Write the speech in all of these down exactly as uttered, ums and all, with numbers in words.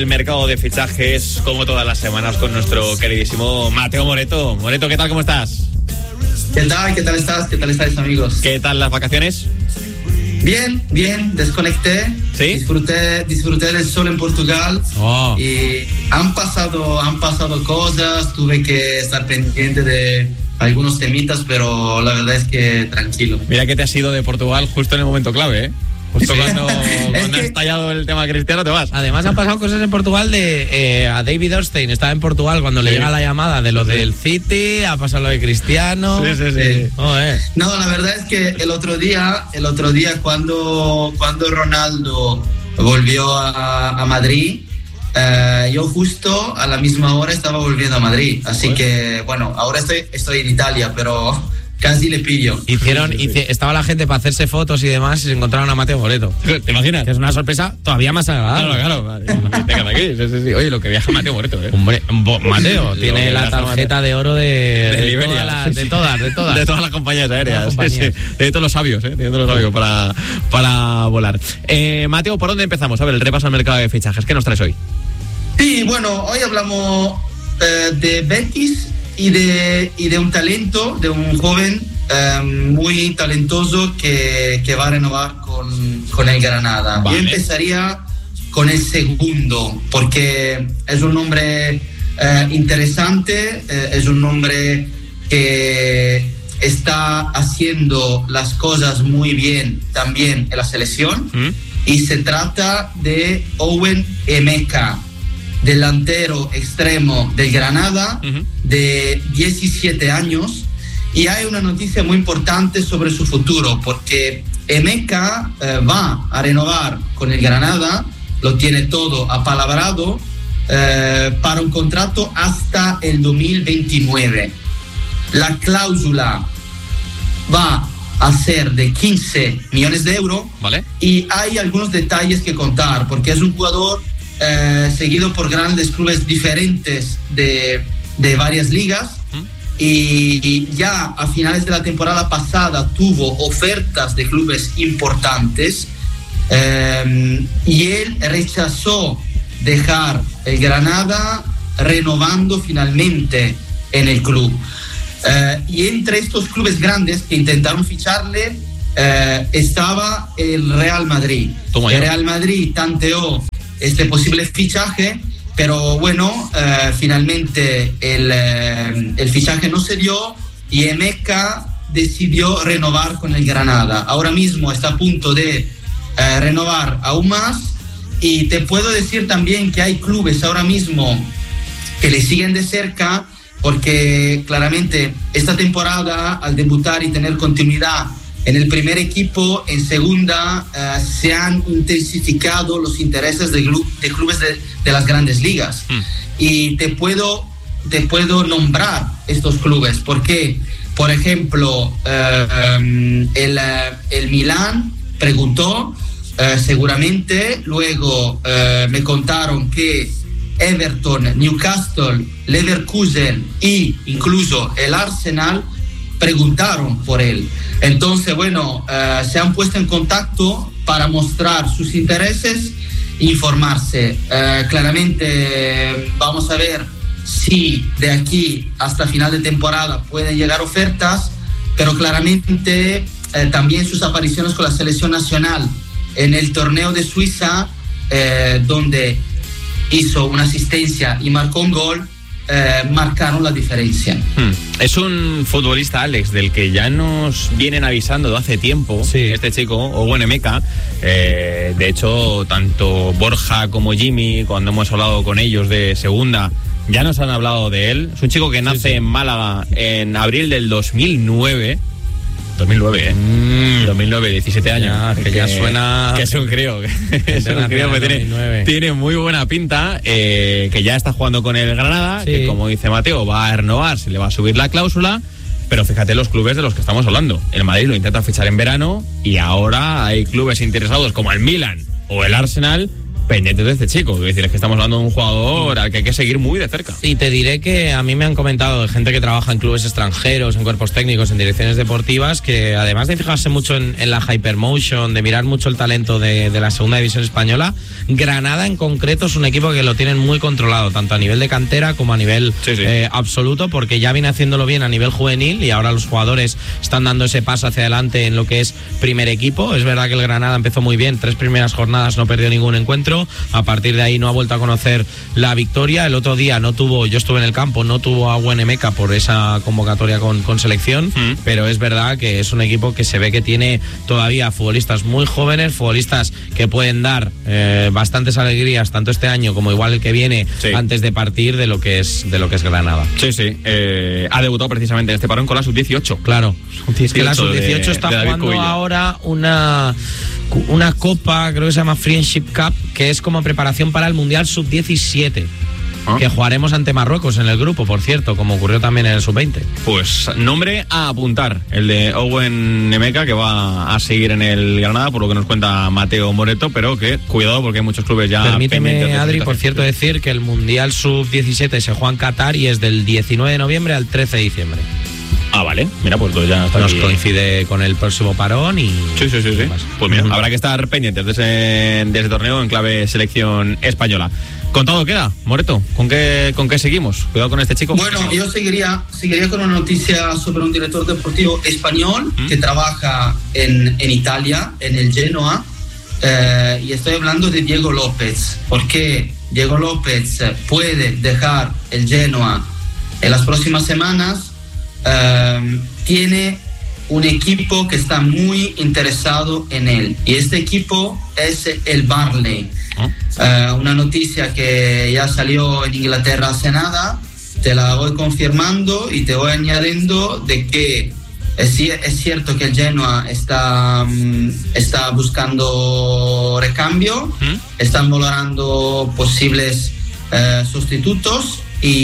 El mercado de fichajes, como todas las semanas, con nuestro queridísimo Mateo Moreto. Moreto, ¿qué tal? ¿Cómo estás? ¿Qué tal? ¿Qué tal estás? ¿Qué tal estáis, amigos? ¿Qué tal las vacaciones? Bien, bien, desconecté. ¿Sí? Disfruté, disfruté del sol en Portugal. Oh. Y han pasado, han pasado cosas, tuve que estar pendiente de algunos temitas, pero la verdad es que tranquilo. Mira que te has ido de Portugal justo en el momento clave, ¿eh? Justo Sí. cuando, cuando que... ha estallado el tema Cristiano, te vas. Además han pasado cosas en Portugal de eh, a David Orstein, estaba en Portugal cuando sí. le llega la llamada de lo sí. del City, ha pasado lo de Cristiano. Sí, sí, sí. sí. Oh, eh. No, la verdad es que el otro día, el otro día cuando, cuando Ronaldo volvió a, a Madrid, eh, yo justo a la misma hora estaba volviendo a Madrid, así bueno. que bueno, ahora estoy, estoy en Italia, pero casi le pillo. Hicieron, hice, estaba la gente para hacerse fotos y demás y se encontraron a Mateo Moreto. ¿Te imaginas? Que es una sorpresa todavía más agradable. Claro, claro. Venga, aquí. Sí, sí, sí. Oye, lo que viaja Mateo Moreto, ¿eh? Hombre, Mateo tiene la tarjeta Mateo. de oro de, de, de, Liberia, toda la, de todas, de todas. De todas las compañías aéreas. Las compañías. Sí, sí. De todos los sabios, ¿eh? De todos los sabios para, para volar. Eh, Mateo, ¿por dónde empezamos? A ver, el repaso al mercado de fichajes. ¿Qué nos traes hoy? Sí, bueno, hoy hablamos eh, de Betis y de, y de un talento, de un joven eh, muy talentoso que, que va a renovar con, con el Granada. Vale. Yo empezaría con el segundo, porque es un nombre eh, interesante, eh, es un nombre que está haciendo las cosas muy bien también en la selección, ¿Mm? y se trata de Owen Emeka, delantero extremo del Granada, uh-huh. de diecisiete años, y hay una noticia muy importante sobre su futuro, porque Emeka eh, va a renovar con el Granada, lo tiene todo apalabrado, eh, para un contrato hasta el dos mil veintinueve. La cláusula va a ser de quince millones de euros, ¿vale? Y hay algunos detalles que contar, porque es un jugador Eh, seguido por grandes clubes diferentes de, de varias ligas, ¿Mm? y, y ya a finales de la temporada pasada tuvo ofertas de clubes importantes, eh, y él rechazó dejar el Granada renovando finalmente en el club, eh, y entre estos clubes grandes que intentaron ficharle eh, estaba el Real Madrid. Toma el ya. Real Madrid tanteó este posible fichaje, pero bueno, eh, finalmente el, eh, el fichaje no se dio y Emeka decidió renovar con el Granada. Ahora mismo está a punto de eh, renovar aún más, y te puedo decir también que hay clubes ahora mismo que le siguen de cerca, porque claramente esta temporada, al debutar y tener continuidad en el primer equipo, en segunda, uh, se han intensificado los intereses de, glu- de clubes de, de las grandes ligas. Mm. Y te puedo, te puedo nombrar estos clubes, porque, por ejemplo, uh, um, el, uh, el Milán preguntó, uh, seguramente, luego uh, me contaron que Everton, Newcastle, Leverkusen e incluso el Arsenal preguntaron por él. Entonces, bueno, uh, se han puesto en contacto para mostrar sus intereses, informarse. Uh, claramente vamos a ver si de aquí hasta final de temporada pueden llegar ofertas, pero claramente uh, también sus apariciones con la selección nacional en el torneo de Suiza, uh, donde hizo una asistencia y marcó un gol, Eh, marcaron la diferencia. Hmm. Es un futbolista, Alex, del que ya nos vienen avisando de hace tiempo, sí. este chico, Owen Emeka. Eh, de hecho, tanto Borja como Jimmy, cuando hemos hablado con ellos de segunda, ya nos han hablado de él. Es un chico que nace sí, sí. en Málaga en abril del dos mil nueve. dos mil nueve, ¿eh? Mm. dos mil nueve, diecisiete años. Ya, que, que ya suena... Que es un crío. Que es un crío que tiene, tiene muy buena pinta, eh, que ya está jugando con el Granada, sí. que como dice Mateo, va a renovar, se le va a subir la cláusula, pero fíjate los clubes de los que estamos hablando. El Madrid lo intenta fichar en verano y ahora hay clubes interesados como el Milan o el Arsenal pendientes de este chico. Es decir, es que estamos hablando de un jugador al que hay que seguir muy de cerca. Y te diré que a mí me han comentado de gente que trabaja en clubes extranjeros, en cuerpos técnicos, en direcciones deportivas, que además de fijarse mucho en, en la hypermotion, de mirar mucho el talento de, de la segunda división española, Granada en concreto es un equipo que lo tienen muy controlado, tanto a nivel de cantera como a nivel sí, sí. Eh, absoluto, porque ya viene haciéndolo bien a nivel juvenil y ahora los jugadores están dando ese paso hacia adelante en lo que es primer equipo. Es verdad que el Granada empezó muy bien, tres primeras jornadas no perdió ningún encuentro, a partir de ahí no ha vuelto a conocer la victoria. El otro día no tuvo, yo estuve en el campo, no tuvo a Huenemeca por esa convocatoria con, con selección, mm. pero es verdad que es un equipo que se ve que tiene todavía futbolistas muy jóvenes, futbolistas que pueden dar eh, bastantes alegrías tanto este año como igual el que viene, sí. antes de partir de lo que es de lo que es Granada. Sí, sí, eh, ha debutado precisamente en este parón con la sub dieciocho. Claro, es que la sub dieciocho de, está de jugando Cubillo. ahora una una copa, creo que se llama Friendship Cup, que es como preparación para el Mundial sub diecisiete. ¿Ah? Que jugaremos ante Marruecos en el grupo, por cierto, como ocurrió también en el sub veinte. Pues nombre a apuntar, el de Owen Nemeka, que va a seguir en el Granada, por lo que nos cuenta Mateo Moreto, pero que cuidado porque hay muchos clubes ya. Permíteme, Adri, por cierto, decir que el Mundial sub diecisiete se juega en Qatar y es del diecinueve de noviembre al trece de diciembre. Ah, vale. Mira, pues ya está. Nos aquí. coincide con el próximo parón y... Sí, sí, sí. sí. Pues mira, uh-huh. habrá que estar pendientes de ese, de ese torneo en clave selección española. ¿Contado queda, Moreto? ¿Con qué, con qué seguimos? Cuidado con este chico. Bueno, yo seguiría, seguiría con una noticia sobre un director deportivo español ¿Mm? que trabaja en, en Italia, en el Genoa, eh, y estoy hablando de Diego López, porque Diego López puede dejar el Genoa en las próximas semanas. Uh, tiene un equipo que está muy interesado en él y este equipo es el Burnley. Uh, una noticia que ya salió en Inglaterra hace nada, te la voy confirmando y te voy añadiendo de que es, es cierto que el Genoa está, um, está buscando recambio, ¿Mm? están valorando posibles uh, sustitutos,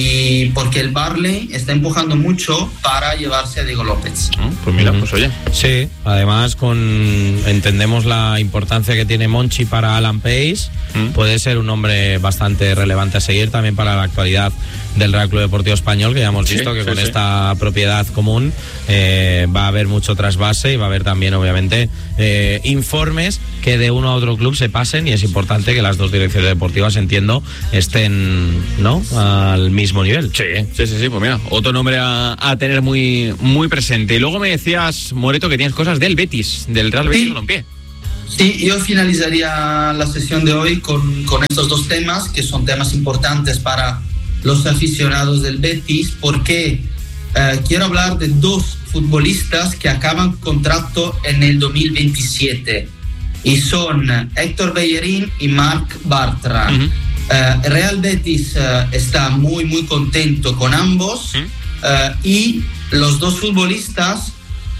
y porque el Burnley está empujando mucho para llevarse a Diego López. Oh, pues mira, pues oye. Sí, además con entendemos la importancia que tiene Monchi para Alan Pace, ¿Mm? puede ser un hombre bastante relevante a seguir también para la actualidad del Real Club Deportivo Español, que ya hemos visto sí, que sí, con sí. esta propiedad común eh, va a haber mucho trasvase y va a haber también obviamente eh, informes que de uno a otro club se pasen, y es importante que las dos direcciones deportivas, entiendo, estén, ¿no?, al mismo nivel. Sí, sí, sí, sí, pues mira, otro nombre a, a tener muy, muy presente. Y luego me decías, Moreto, que tienes cosas del Betis, del Real Betis Balompié. Sí, yo finalizaría la sesión de hoy con, con estos dos temas, que son temas importantes para los aficionados del Betis, porque eh, quiero hablar de dos futbolistas que acaban contrato en el dos mil veintisiete, y son Héctor Bellerín y Marc Bartra. Uh-huh. Uh, Real Betis uh, está muy muy contento con ambos, uh-huh. uh, y los dos futbolistas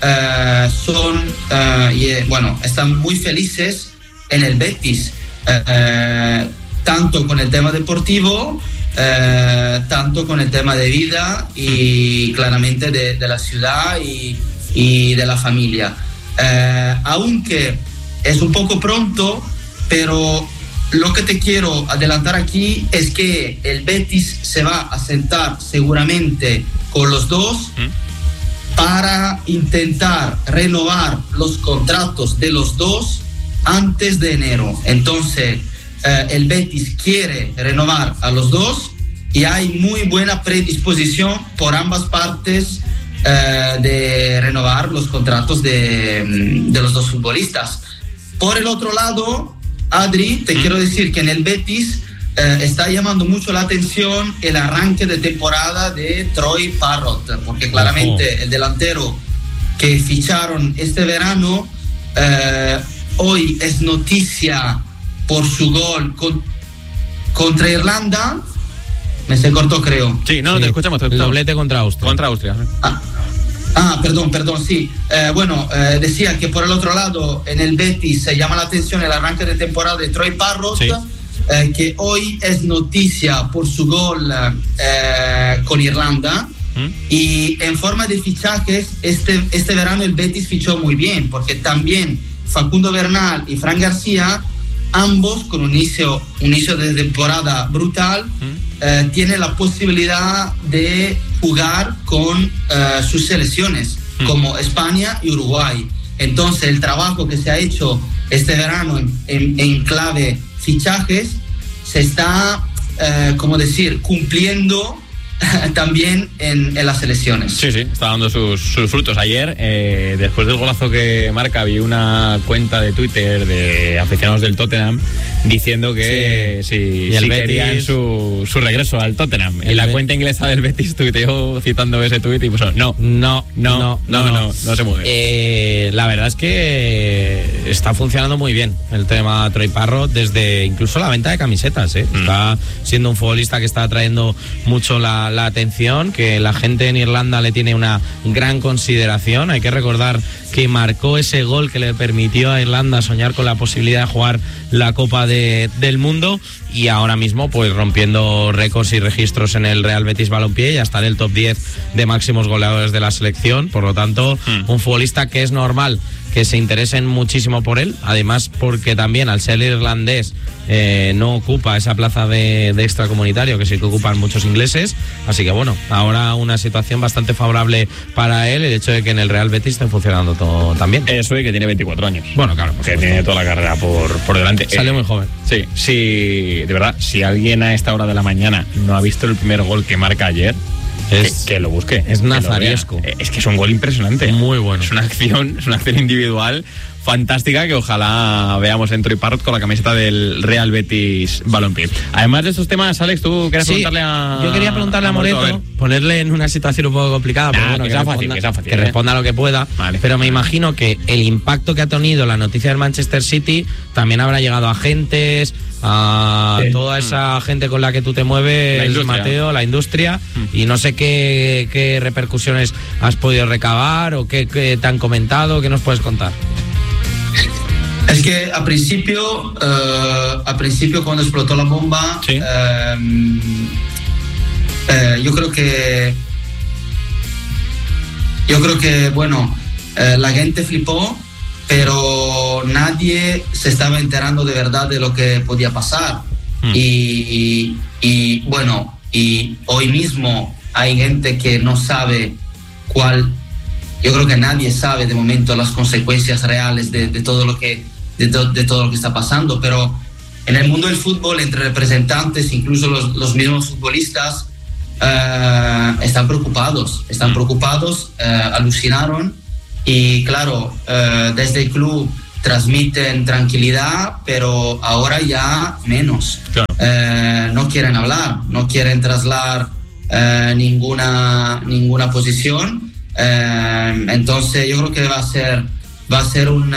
uh, son uh, y, bueno, están muy felices en el Betis, uh, uh, tanto con el tema deportivo, uh, tanto con el tema de vida y claramente de, de la ciudad y, y de la familia, uh, aunque es un poco pronto, pero lo que te quiero adelantar aquí es que el Betis se va a sentar seguramente con los dos ¿Mm? para intentar renovar los contratos de los dos antes de enero. Entonces, eh, el Betis quiere renovar a los dos y hay muy buena predisposición por ambas partes eh, de renovar los contratos de, de los dos futbolistas. Por el otro lado, Adri, te ¿Mm? quiero decir que en el Betis eh, está llamando mucho la atención el arranque de temporada de Troy Parrott, porque claramente oh. el delantero que ficharon este verano eh, hoy es noticia por su gol con, contra Irlanda. Me se cortó, creo. Sí, no, sí. te escuchamos. El doblete contra Austria. Contra Austria. Ah. Ah, perdón, perdón, sí. Eh, bueno, eh, decía que por el otro lado, en el Betis se llama la atención el arranque de temporada de Troy Parrott, sí. eh, que hoy es noticia por su gol eh, con Irlanda. ¿Mm? Y en forma de fichajes, este, este verano el Betis fichó muy bien, porque también Facundo Bernal y Fran García ambos con un inicio, un inicio de temporada brutal, mm. eh, tienen la posibilidad de jugar con eh, sus selecciones, mm. como España y Uruguay. Entonces el trabajo que se ha hecho este verano en, en, en clave fichajes se está, eh, como decir, cumpliendo también en, en las selecciones. Sí, sí, está dando sus, sus frutos. Ayer, eh, después del golazo que marca, vi una cuenta de Twitter de aficionados del Tottenham diciendo que sí, sí, sí querían su, su regreso al Tottenham. En la Bet- cuenta inglesa del Betis tuiteó citando ese tuit y puso no, no, no, no, no, no, no, no, no se mueve. Eh, la verdad es que está funcionando muy bien el tema Troy Parrott, desde incluso la venta de camisetas, ¿eh? Mm. Está siendo un futbolista que está atrayendo mucho la la atención, que la gente en Irlanda le tiene una gran consideración. Hay que recordar que marcó ese gol que le permitió a Irlanda soñar con la posibilidad de jugar la Copa de, del Mundo, y ahora mismo pues rompiendo récords y registros en el Real Betis Balompié, ya está en el top diez de máximos goleadores de la selección. Por lo tanto, hmm. un futbolista que es normal que se interesen muchísimo por él, además porque también al ser irlandés eh, no ocupa esa plaza de, de extracomunitario que sí que ocupan muchos ingleses, así que bueno, ahora una situación bastante favorable para él, el hecho de que en el Real Betis esté funcionando todo también. Eso, y que tiene veinticuatro años. Bueno, claro, que tiene toda la carrera por, por delante. Salió eh, muy joven. Sí, sí, de verdad, si alguien a esta hora de la mañana no ha visto el primer gol que marca ayer, Es, que, que lo busque. Es nazariesco. Es que es un gol impresionante. Muy bueno. Es una acción, es una acción individual fantástica que ojalá veamos en Troy Parrott con la camiseta del Real Betis Balompié. Además de estos temas, Alex, tú querías sí, preguntarle a... Yo quería preguntarle a, a Moreto, a ponerle en una situación un poco complicada, pero nah, bueno, que, que, sea responda, fácil, que, sea fácil, que eh. responda lo que pueda. Vale. Pero me imagino que el impacto que ha tenido la noticia del Manchester City también habrá llegado a agentes, a sí. toda esa mm. gente con la que tú te mueves, la Mateo, la industria, mm. y no sé qué, qué repercusiones has podido recabar o qué, qué te han comentado, qué nos puedes contar. Es que a principio, uh, a principio cuando explotó la bomba, ¿sí? uh, uh, yo creo que, yo creo que, bueno, uh, la gente flipó, pero nadie se estaba enterando de verdad de lo que podía pasar. Mm. Y, y, y bueno, y hoy mismo hay gente que no sabe cuál. Yo creo que nadie sabe de momento las consecuencias reales de, de todo lo que de, to, de todo lo que está pasando, pero en el mundo del fútbol, entre representantes, incluso los, los mismos futbolistas, uh, están preocupados, están preocupados, uh, alucinaron, y claro, uh, desde el club transmiten tranquilidad, pero ahora ya menos. Claro. Uh, no quieren hablar, no quieren trasladar uh, ninguna, ninguna posición. Uh, entonces yo creo que va a ser va a ser un,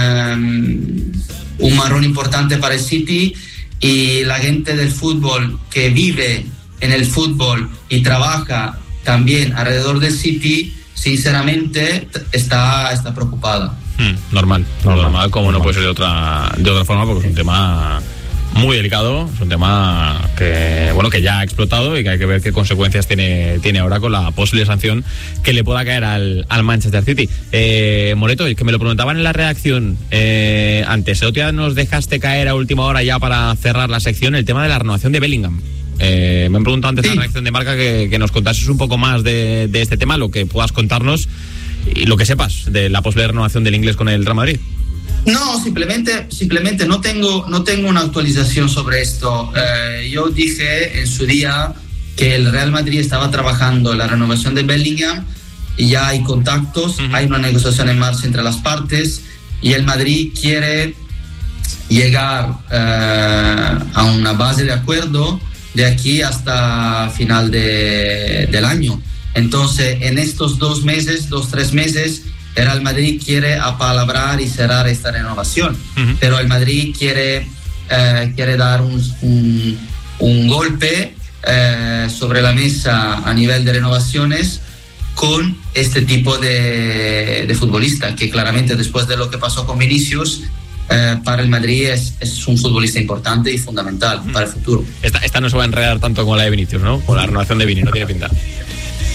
uh, un marrón importante para el City, y la gente del fútbol que vive en el fútbol y trabaja también alrededor del City, sinceramente está, está preocupada. Hmm, normal, normal, normal, como normal. No puede ser de otra, de otra forma, porque es un tema muy delicado, es un tema que bueno que ya ha explotado y que hay que ver qué consecuencias tiene, tiene ahora con la posible sanción que le pueda caer al, al Manchester City. Eh, Moreto, es que me lo preguntaban en la redacción eh, antes, el otro día nos dejaste caer a última hora ya para cerrar la sección el tema de la renovación de Bellingham. Eh, me han preguntado antes sí. en la redacción de Marca que, que nos contases un poco más de, de este tema, lo que puedas contarnos y lo que sepas de la posible renovación del inglés con el Real Madrid. No, simplemente, simplemente no tengo, no tengo una actualización sobre esto. Eh, yo dije en su día que el Real Madrid estaba trabajando en la renovación de Bellingham y ya hay contactos, uh-huh. hay una negociación en marcha entre las partes, y el Madrid quiere llegar eh, a una base de acuerdo de aquí hasta final de, del año. Entonces, en estos dos meses, dos, tres meses, el Real Madrid quiere apalabrar y cerrar esta renovación, uh-huh. pero el Madrid quiere, eh, quiere dar un, un, un golpe eh, sobre la mesa a nivel de renovaciones con este tipo de, de futbolista, que claramente después de lo que pasó con Vinicius, eh, para el Madrid es, es un futbolista importante y fundamental uh-huh. para el futuro. Esta, esta no se va a enredar tanto como la de Vinicius, ¿no? Con la renovación de Vini, no tiene pinta.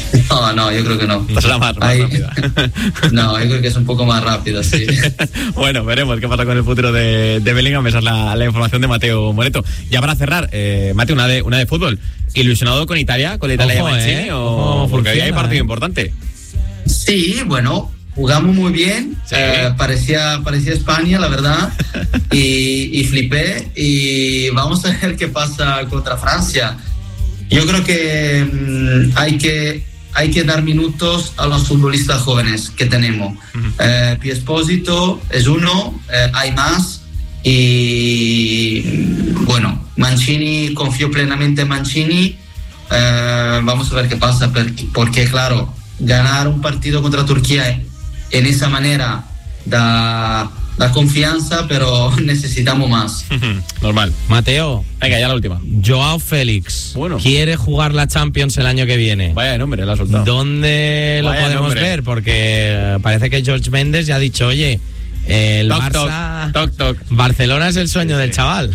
No, no, yo creo que no. No será más, más Ahí... rápida. No, yo creo que es un poco más rápido, sí. Bueno, veremos qué pasa con el futuro de, de Bellingham. Esa es la, la información de Mateo Moreto. Ya para cerrar, eh, Mateo, una de, una de fútbol. ¿Ilusionado con Italia? ¿Con la Italia Ojo, de Mancini? eh. O... Ojo, porque funciona, ahí hay partido eh. importante. Sí, bueno, jugamos muy bien. Sí. Eh, parecía, parecía España, la verdad. y, y flipé. Y vamos a ver qué pasa contra Francia. Yo creo que mmm, hay que hay que dar minutos a los futbolistas jóvenes que tenemos. Uh-huh. eh, Pio Esposito es uno, eh, hay más. Y bueno, Mancini, confío plenamente en Mancini. Eh, vamos a ver qué pasa, porque, porque claro, ganar un partido contra Turquía en esa manera da, da confianza, pero necesitamos más. Normal. Mateo, venga, ya la última. Joao Félix bueno. quiere jugar la Champions el año que viene. Vaya de nombre, la ha soltado. ¿Dónde Vaya lo podemos nombre. ver? Porque parece que George Mendes ya ha dicho, oye, el toc, Barça, toc, toc, toc. Barcelona es el sueño sí, del sí. chaval.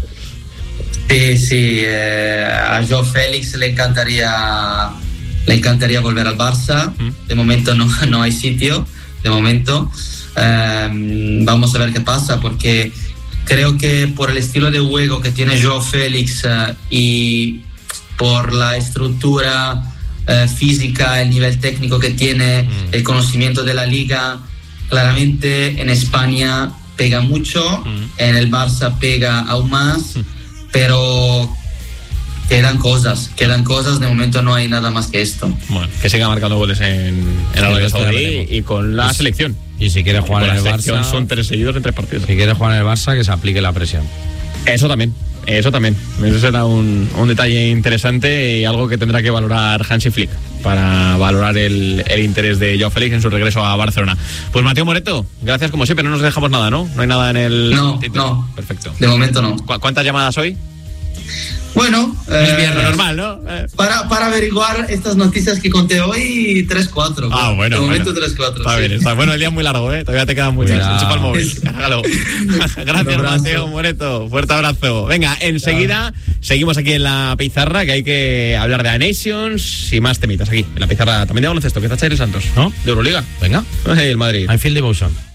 Sí, sí, eh, a Joao Félix le encantaría le encantaría volver al Barça. De momento no, no hay sitio, de momento. Eh, vamos a ver qué pasa, porque creo que por el estilo de juego que tiene Joao Félix uh, y por la estructura uh, física, el nivel técnico que tiene, mm. el conocimiento de la liga, claramente en España pega mucho, mm. en el Barça pega aún más, mm. pero quedan cosas, quedan cosas, de momento no hay nada más que esto. Bueno, que siga marcando goles en, en Arabia Saudí y con la y, selección. Y si quiere jugar en el Barça, Barça, son tres seguidos en tres partidos. Si quiere jugar en el Barça, que se aplique la presión. Eso también, eso también. Eso será un, un detalle interesante y algo que tendrá que valorar Hansi Flick para valorar el, el interés de Joao Félix en su regreso a Barcelona. Pues Mateo Moreto, gracias como siempre, no nos dejamos nada, ¿no? No hay nada en el No, título. no. Perfecto. De momento no. ¿Cu- ¿Cuántas llamadas hoy? Bueno, es eh, viernes normal, ¿no? Eh. Para, para averiguar estas noticias que conté hoy, tres cuatro. Ah, bueno. De momento bueno. tres cuatro. Está sí. bien, está bueno, el día es muy largo, ¿eh? Todavía te quedan muchas. Chupa el móvil. Hágalo. Gracias, Mateo Moreto. Fuerte abrazo. Venga, enseguida seguimos aquí en la pizarra, que hay que hablar de la Nations y más temitas aquí. En la pizarra también de baloncesto, que está Chairi Santos, ¿no? De Euroliga. Venga. El Madrid. I feel devotion.